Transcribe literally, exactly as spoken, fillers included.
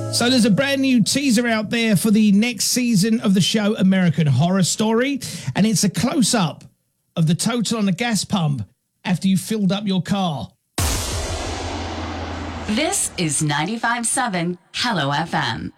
So there's a brand new teaser out there for the next season of the show American Horror Story, and it's a close-up of the total on a gas pump after you filled up your car. This is ninety-five point seven Hello F M.